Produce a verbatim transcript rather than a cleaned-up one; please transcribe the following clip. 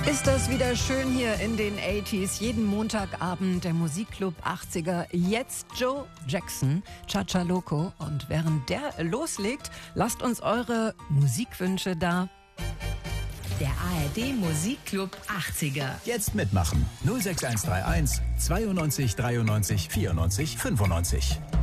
Ist das wieder schön hier in den achtziger. Jeden Montagabend der Musikclub achtziger. Jetzt Joe Jackson, Cha-Cha Loco. Und während der loslegt, lasst uns eure Musikwünsche da. Der A R D Musikclub achtziger. Jetzt mitmachen. null sechs eins drei eins zweiundneunzig dreiundneunzig vierundneunzig fünfundneunzig.